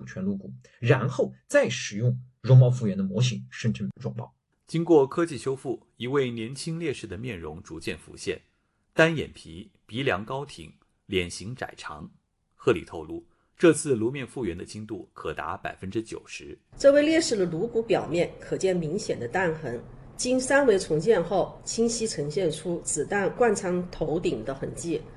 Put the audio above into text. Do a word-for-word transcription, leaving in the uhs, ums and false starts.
全颅骨，然后再使用绒毛复原的模型生成绒毛。 经过科技修复，一位年轻烈士的面容逐渐浮现，单眼皮，鼻梁高挺，脸型窄长。贺礼透露，这次颅面复原的精度可达百分之九十。 这位烈士的颅骨表面可见明显的弹痕，经三维重建后，清晰呈现出子弹贯穿头顶的痕迹。